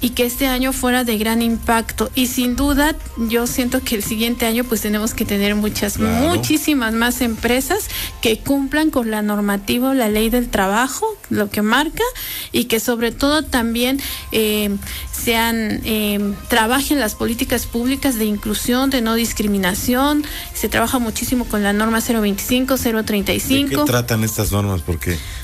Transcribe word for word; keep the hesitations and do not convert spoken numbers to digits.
y que este año fuera de gran impacto. Y sin duda, yo siento que el siguiente año pues tenemos que tener muchas, claro. muchísimas más empresas que cumplan con la normativa o la ley del trabajo, lo que marca, y que sobre todo también eh, sean, eh, trabajen las políticas públicas de inclusión, de no discriminación. Se trabaja muchísimo con la norma cero veinticinco, cero treinta y cinco. ¿De qué tratan estas normas? Porque